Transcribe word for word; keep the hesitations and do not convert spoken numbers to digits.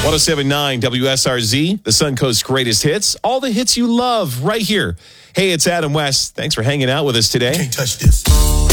one oh seven point nine W S R Z, the Suncoast greatest hits. All the hits you love right here. Hey, it's Adam West. Thanks for hanging out with us today. Can't touch this.